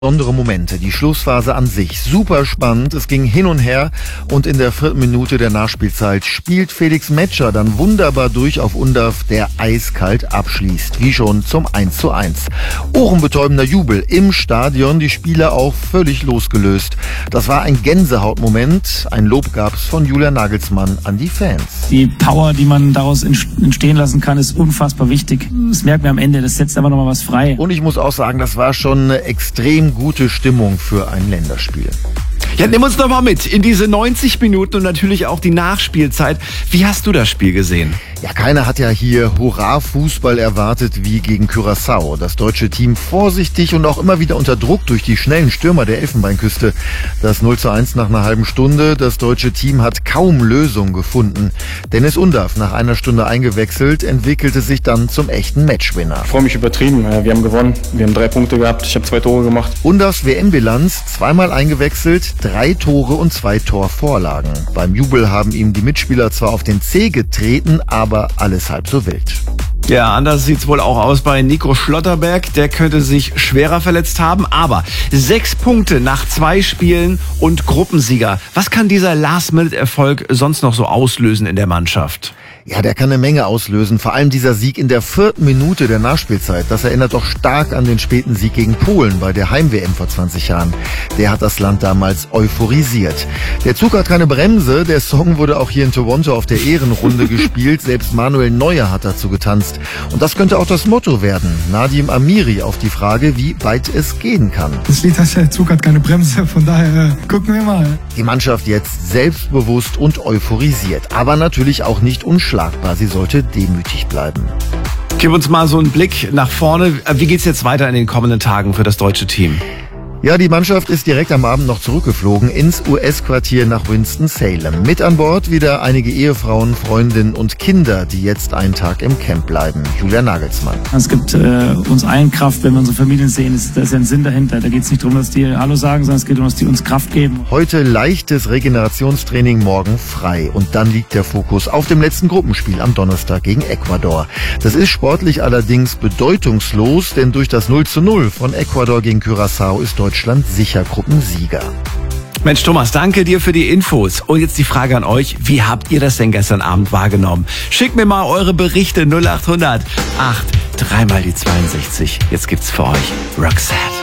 Besondere Momente, die Schlussphase an sich, super spannend, es ging hin und her und in der 4. Minute der Nachspielzeit spielt Felix Metscher dann wunderbar durch auf Undav, der eiskalt abschließt, wie schon zum 1:1. Ohrenbetäubender Jubel im Stadion, die Spieler auch völlig losgelöst. Das war ein Gänsehautmoment, ein Lob gab's von Julian Nagelsmann an die Fans. Die Power, die man daraus entstehen lassen kann, ist unfassbar wichtig. Das merken wir am Ende, das setzt aber nochmal was frei. Und ich muss auch sagen, das war schon eine extrem gute Stimmung für ein Länderspiel. Ja, nimm uns doch mal mit in diese 90 Minuten und natürlich auch die Nachspielzeit. Wie hast du das Spiel gesehen? Ja, keiner hat ja hier Hurra-Fußball erwartet wie gegen Curaçao. Das deutsche Team vorsichtig und auch immer wieder unter Druck durch die schnellen Stürmer der Elfenbeinküste. Das 0:1 nach einer halben Stunde. Das deutsche Team hat kaum Lösung gefunden. Dennis Undav, nach einer Stunde eingewechselt, entwickelte sich dann zum echten Matchwinner. Ich freue mich übertrieben. Wir haben gewonnen. Wir haben 3 Punkte gehabt. Ich habe 2 Tore gemacht. Undavs WM-Bilanz: zweimal eingewechselt, 3 Tore und 2 Torvorlagen. Beim Jubel haben ihm die Mitspieler zwar auf den Zeh getreten, aber alles halb so wild. Ja, anders sieht's wohl auch aus bei Nico Schlotterberg. Der könnte sich schwerer verletzt haben, aber 6 Punkte nach 2 Spielen und Gruppensieger. Was kann dieser Last-Minute-Erfolg sonst noch so auslösen in der Mannschaft? Ja, der kann eine Menge auslösen. Vor allem dieser Sieg in der 4. Minute der Nachspielzeit. Das erinnert doch stark an den späten Sieg gegen Polen bei der Heim-WM vor 20 Jahren. Der hat das Land damals euphorisiert. Der Zug hat keine Bremse. Der Song wurde auch hier in Toronto auf der Ehrenrunde gespielt. Selbst Manuel Neuer hat dazu getanzt. Und das könnte auch das Motto werden. Nadim Amiri auf die Frage, wie weit es gehen kann. Das Lied heißt, der Zug hat keine Bremse. Von daher gucken wir mal. Die Mannschaft jetzt selbstbewusst und euphorisiert. Aber natürlich auch nicht unschlagbar. Sie sollte demütig bleiben. Gib uns mal so einen Blick nach vorne. Wie geht's jetzt weiter in den kommenden Tagen für das deutsche Team? Ja, die Mannschaft ist direkt am Abend noch zurückgeflogen ins US-Quartier nach Winston-Salem. Mit an Bord wieder einige Ehefrauen, Freundinnen und Kinder, die jetzt einen Tag im Camp bleiben. Julian Nagelsmann. Es gibt uns allen Kraft, wenn wir unsere Familien sehen. Da ist ja ein Sinn dahinter. Da geht es nicht darum, dass die Hallo sagen, sondern es geht darum, dass die uns Kraft geben. Heute leichtes Regenerationstraining, morgen frei. Und dann liegt der Fokus auf dem letzten Gruppenspiel am Donnerstag gegen Ecuador. Das ist sportlich allerdings bedeutungslos, denn durch das 0:0 von Ecuador gegen Curaçao ist Deutschland sicher Gruppensieger. Mensch, Thomas, danke dir für die Infos. Und jetzt die Frage an euch, wie habt ihr das denn gestern Abend wahrgenommen? Schickt mir mal eure Berichte 0800 8 3 mal die 62. Jetzt gibt's für euch Roxette.